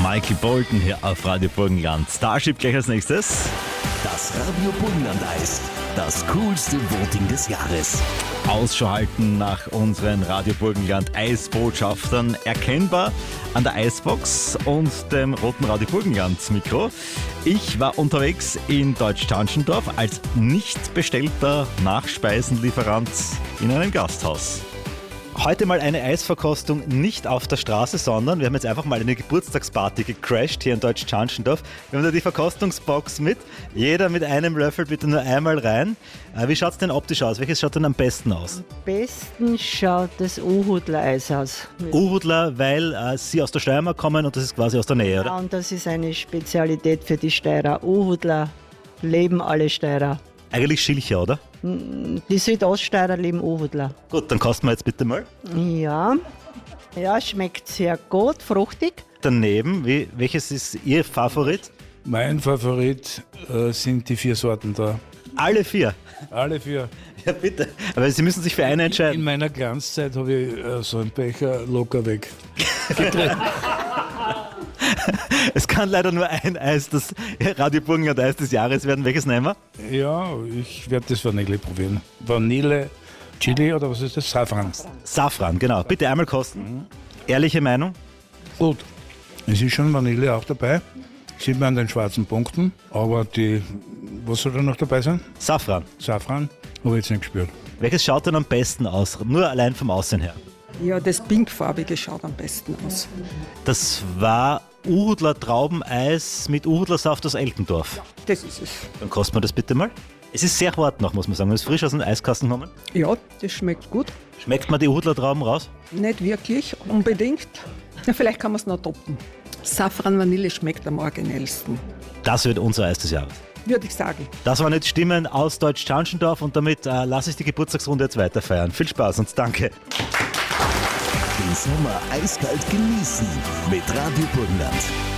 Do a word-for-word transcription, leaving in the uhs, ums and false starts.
Michael Bolton hier auf Radio Burgenland. Starship gleich als nächstes. Das Radio Burgenland-Eis. Das coolste Voting des Jahres. Ausschau halten nach unseren Radio Burgenland Eisbotschaftern. Erkennbar an der Eisbox und dem roten Radio Burgenland Mikro. Ich war unterwegs in Deutsch-Scharnchendorf als nicht bestellter Nachspeisenlieferant in einem Gasthaus. Heute mal eine Eisverkostung nicht auf der Straße, sondern wir haben jetzt einfach mal eine Geburtstagsparty gecrashed hier in Deutsch-Scharnchendorf. Wir haben da die Verkostungsbox mit, jeder mit einem Löffel bitte nur einmal rein. Wie schaut es denn optisch aus? Welches schaut denn am besten aus? Am besten schaut das Uhudler-Eis aus. Uhudler, weil äh, Sie aus der Steiermark kommen und das ist quasi aus der Nähe, oder? Ja, und das ist eine Spezialität für die Steirer. Uhudler leben alle Steirer. Eigentlich Schilcher, oder? Die Südoststeirer leben Uhudler. Gut, dann kosten wir jetzt bitte mal. Ja, ja, schmeckt sehr gut, fruchtig. Daneben, wie, welches ist Ihr Favorit? Mein Favorit äh, sind die vier Sorten da. Alle vier? Alle vier. Ja, bitte. Aber Sie müssen sich für eine entscheiden. In meiner Glanzzeit habe ich äh, so einen Becher locker weg. Es kann leider nur ein Eis, das Radio Burgenland Eis des Jahres werden. Welches nehmen wir? Ja, ich werde das Vanille probieren. Vanille, Chili oder was ist das? Safran. Safran, genau. Bitte einmal kosten. Mhm. Ehrliche Meinung? Gut. Es ist schon Vanille auch dabei. Sieht man an den schwarzen Punkten. Aber die, was soll da noch dabei sein? Safran. Safran? Habe ich jetzt nicht gespürt. Welches schaut denn am besten aus? Nur allein vom Aussehen her. Ja, das pinkfarbige schaut am besten aus. Das war Uhudler Traubeneis mit Uhudler Saft aus Eltendorf. Ja, das ist es. Dann kosten wir das bitte mal. Es ist sehr hart noch, muss man sagen. Es ist frisch aus dem Eiskasten gekommen. Ja, das schmeckt gut. Schmeckt man die Uhudler Trauben raus? Nicht wirklich, unbedingt. Ja, vielleicht kann man es noch toppen. Safran Vanille schmeckt am originellsten. Das wird unser Eis des Jahres. Würde ich sagen. Das waren jetzt Stimmen aus Deutsch-Scharnchendorf und damit äh, lasse ich die Geburtstagsrunde jetzt weiter feiern. Viel Spaß und danke. Den Sommer eiskalt genießen mit Radio Burgenland.